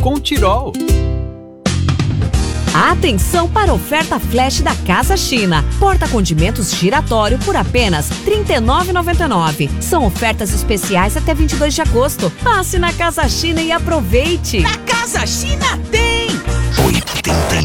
com Tirol. Atenção para a oferta flash da Casa China. Porta-condimentos giratório por apenas R$ 39,99. São ofertas especiais até 22 de agosto. Passe na Casa China e aproveite. Na Casa China tem! 80